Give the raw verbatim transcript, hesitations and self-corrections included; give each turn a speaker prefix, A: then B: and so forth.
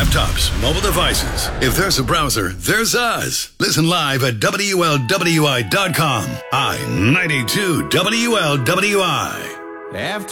A: laptops, mobile devices. If there's a browser, there's us. Listen live at W L W I dot com. I ninety-two W L W I.
B: After